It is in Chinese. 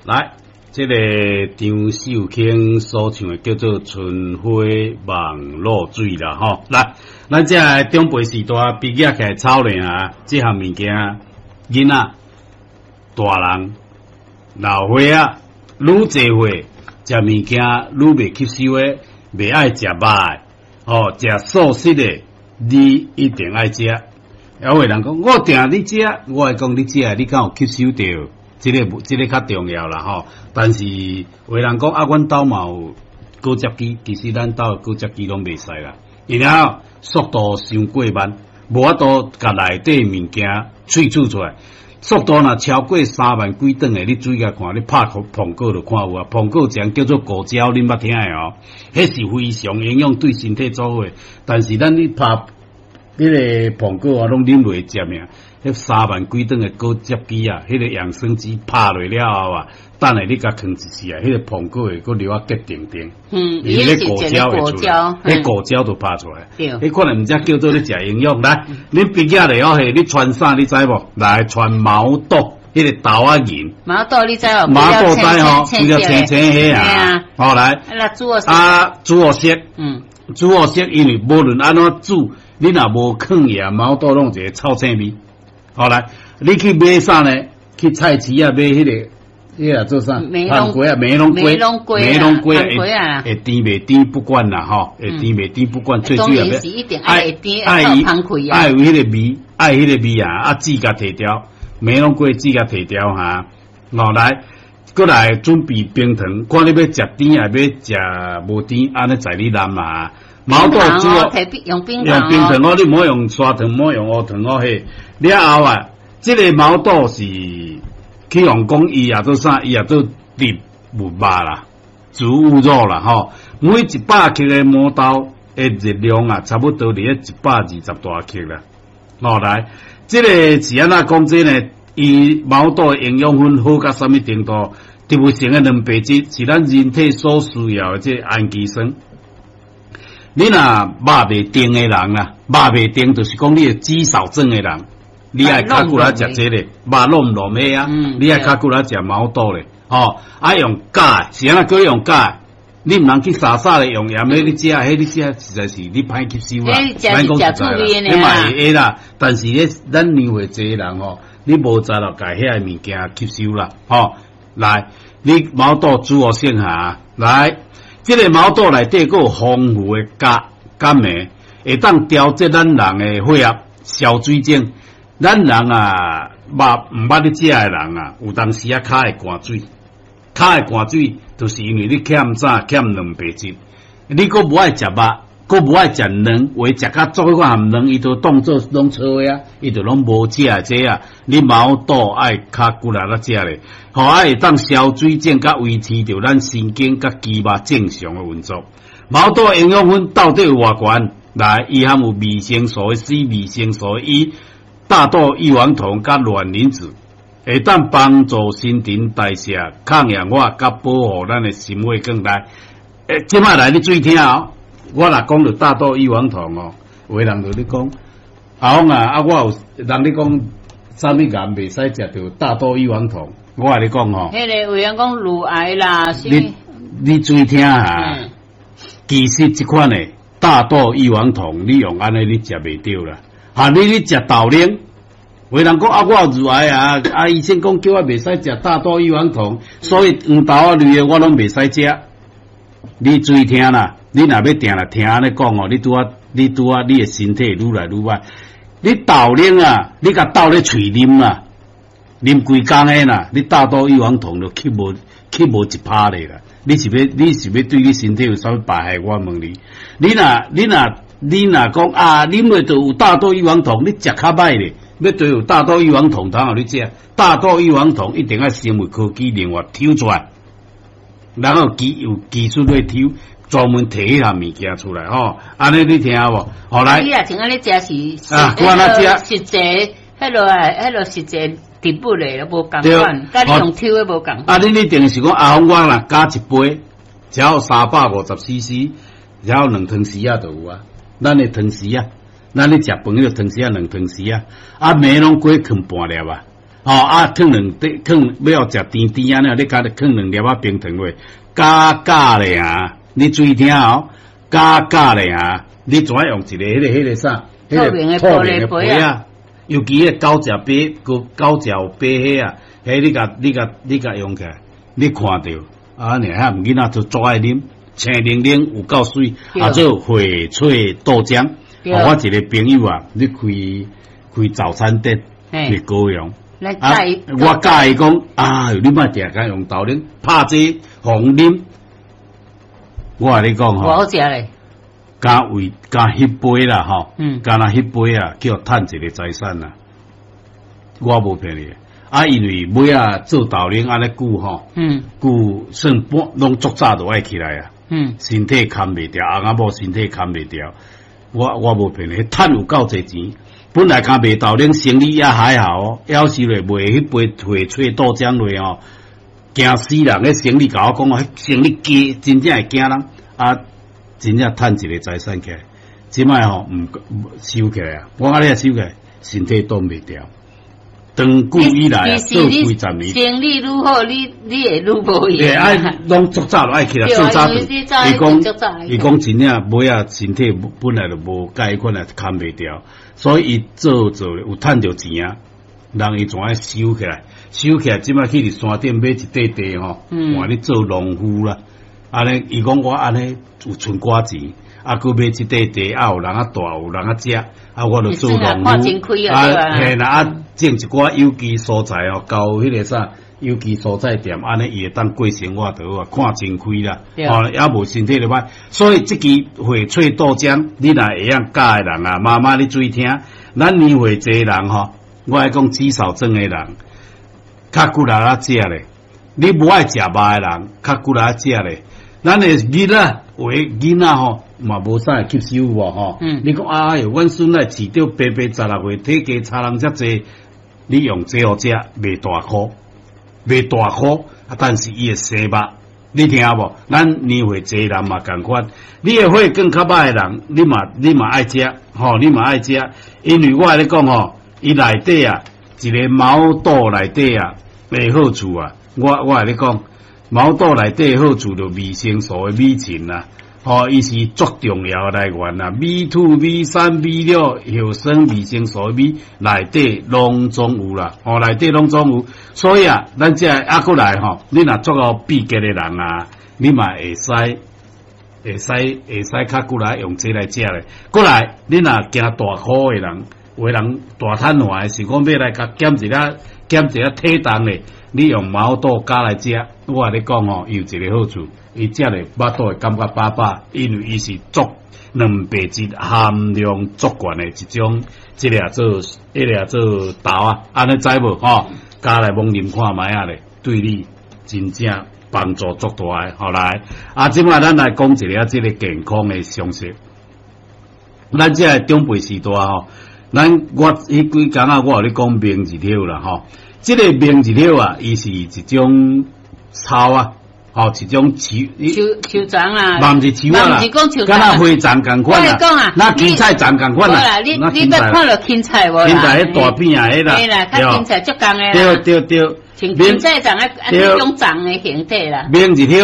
来，这个张秀卿所唱的叫做《春花望露水》啦，吼。来，咱这中辈时代毕业起来操练啊，这项物件，囡仔、大人、老岁啊，愈侪岁，食物件愈袂吸收的，袂爱食肉的，哦，食素食的，你一定爱食。有个人讲，我定你食，我会讲你食，你敢有吸收到？这个较重要啦吼。但是有人讲啊，阮兜嘛有高接机，其实咱兜高接机拢袂使啦，然后速度伤过慢，无法度甲内底物件萃取出来。速度若超过3万几吨的，你注意下看，你拍苹果就看有啊。苹果这样叫做果胶，恁捌听的哦？迄是非常营养，对身体做好的。但是咱你拍迄个苹果啊，拢啉袂接呀。迄3万几吨的果汁机啊，迄个养生机拍落了后啊，等下你甲放一次啊，迄个苹果会佫留啊结定定。伊迄果胶会出来，迄果胶都拍出来。迄可能毋只叫做你食营养。来，恁毕业了后，你穿啥你知无？来穿毛豆，迄个豆啊银。 毛豆你知无？ 毛豆知吼，比较青青迄啊。好来。 啊，煮好色。煮好色，因为无论安怎煮，你若无放盐，毛豆拢一个臭腥味。好来，你去买啥呢？去菜市啊买迄个做啥？番瓜啊，梅龙瓜啊，会甜袂甜不管啦吼，会甜袂甜不管，最主要是一定爱甜，爱芳开啊， 爱有迄个味，爱迄个味啊，籽甲摕掉，梅龙瓜籽甲摕掉哈。后来，过来准备冰糖，看你要食甜还要食无甜，安尼在你难嘛。毛豆煮用冰糖哦，你唔好用砂糖，唔好用乌糖哦嘿。了后啊，这个毛豆是去用讲伊也做啥？伊也做滴牛肉啦、猪肉啦吼。每100克的毛豆的热量啊，差不多伫120大克啦。后来，这个是安怎讲这呢？伊毛豆的营养分好到什么程度？特别性的蛋白质是咱人体所需要的这氨基酸。你若肉袂定的人啦，肉袂定就是讲你脂少症的人，你爱较久来食这个，肉拢唔的啊，你爱较久来食毛豆咧，哦，爱用钾，是安怎用钾？你唔通去傻傻的用盐，你食，迄你食实在是你歹吸收啦， 歹讲实在啦， 你嘛会会啦，但是咧，咱年岁济人吼，你无在咯，甲遐物件吸收啦，吼，来，你毛豆煮好先下，来。这个毛豆内底佫有丰富的钾镁，会当调节咱人的血压、消水肿。咱人啊，毋捌你食的人啊，有当时啊骹会寒水，骹会寒水，就是因为你欠啥欠蛋白质，你佫无爱食肉，佫无爱食卵，话食甲做迄款含卵，伊都当做拢错啊，伊就拢无食这啊。你毛豆爱较久来食咧。互爱会当消水肿，甲维持着咱神经甲肌肉正常的运作。毛豆营养分到底有偌悬？来，伊含有维生素 C、维生素 E、大豆异黄酮甲卵磷脂，会当帮助新陈代谢、抗氧化甲保护咱的心血管来。即摆来你注意听哦，我若讲着大豆异黄酮哦，有个人就咧讲，我有人咧讲，啥物癌袂使食着大豆异黄酮。我甲你讲吼， 迄个有人讲乳癌啦， 你注意听啊，其实这款的大豆异黄酮，你用安尼你食袂着啦。你食豆奶，有人讲我有乳癌啊，医生讲叫我袂使食大豆异黄酮，所以黄豆啊类的我拢袂使食。你注意听啦，你若要定来听安尼讲哦，你拄啊，你的身体愈来愈歹。你豆奶啊，你甲倒咧喙啉啊。啉规工诶啦，你大豆异黄酮就吸无1%咧啦。你是要对你身体有啥物败害？我问你，你若讲啊，啉落就有大豆异黄酮，你食较歹咧。要对有大豆异黄酮，通互你食。大豆异黄酮一定要生物科技另外抽出来，然后有技术去抽，专门摕迄项物件出来吼。安尼你听无？后来你若像安尼食是我安尼食实际，迄落实际。地步咧，无共款，甲你用抽诶无共。 你一定是讲红我啦，加一杯，只要350cc，然后2汤匙啊就有啊。咱诶汤匙啊，咱咧食饭迄个汤匙啊，2汤匙啊。梅龙果放半粒啊， 放要食甜甜啊，你加放2粒冰糖落，加咧啊！你注意听哦，加咧啊！你怎用一个迄个啥？ 透明的玻璃杯啊！ 尤其迄狗食杯，狗食杯迄啊，迄你甲用起来，你看到啊？你遐毋囡仔就做爱啉，青玲玲有够水，做翡翠豆浆。我一个朋友啊，你开早餐店，你高雄。我教伊讲你莫定甲用豆奶，拍这红啉。我甲你讲吼， 好食咧。 加迄杯啦吼，加那迄杯啊，叫趁一个财产啦。我无骗你，因为尾啊做豆奶安尼久吼，久算半拢足早就爱起来啊，身体扛袂掉，翁仔某身体扛袂掉。我无骗你，趁有够侪钱。本来刚卖豆奶生意也还好哦，要是咧卖迄杯翡翠豆浆落哦，惊死人！迄生意甲我讲哦，迄生意假，真正会惊人真正趁一个财产起来。即摆吼收起来啊！我安尼收起来，身体挡袂掉。长久以来啊，做几十年， 生意愈好，你会愈无闲。 爱拢足早就爱起来，做早伊讲真正尾啊，身体本来就无介款啊，扛袂掉。所以伊做有趁着钱啊，人伊怎爱收起来？收起来，即摆去伫山顶买一块地吼，换你做农夫啦。安尼，伊讲我安尼有存寡钱，佮买一块地，有人住，有人食，我就做农夫。嘿啦，种一寡有机蔬菜哦，交迄个啥有机蔬菜店，安尼伊会当过生活就好啊，看真开啦。也无身体就歹，所以即支翡翠豆浆，你若会晓教诶人啊，妈妈你注意听，咱年岁济人吼，我爱讲肌少症诶人，较骨力啊食咧，你无爱食肉诶人，较骨力啊食咧，咱诶囡仔为囡仔吼。嘛无啥吸收无吼，你讲阮孙仔饲到白16岁，体格差人遮济，你用这互食袂大箍，但是伊会生肉，你听无？咱年岁济人嘛共款，你会血更较歹诶人，你嘛爱食，你嘛爱食，因为我咧讲吼，伊内底啊，一个毛肚内底啊，诶好处啊，我咧讲，毛肚内底好处就维生素诶米嗪啦。伊是足重要来源啦，B2、B3、B6、hiệu生维生素 B 内底拢总有啦，内底拢总有，所以啊，咱这过来你若做到闭结的人啊，你嘛会使较过来用这来食咧。过来，你若惊大苦的人，有的人大瘫痪是讲要来甲减一下体重咧，你用毛肚加来食，我甲你讲有一个好处。伊食咧腹肚会感觉饱饱，因为伊是足蛋白质含量足悬的一种，这个做豆啊，安尼知无加来摸啉看覓啊咧，对你真正帮助足大诶。好来，即摆咱来讲一下这个健康的常识。咱这个长辈时代我迄几工啊，我有咧讲明日条啦这个明日条啊，伊是一种草啊。一种树长啊， 嘛毋是树啊啦，敢若花长共款啦，那芹菜长共款啦。 你捌看到芹菜无啦？ 芹菜迄大片啊，迄啦， 嘿啦，较芹菜足共诶啦。 对。 芹菜长迄种长诶形体啦。 明日条。